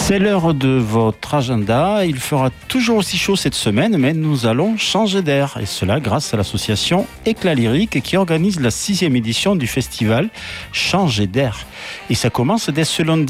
C'est l'heure de votre agenda. Il fera toujours aussi chaud cette semaine, mais nous allons changer d'air. Et cela grâce à l'association Éclat Lyrique qui organise la 6e édition du festival Changer d'air. Et ça commence dès ce lundi.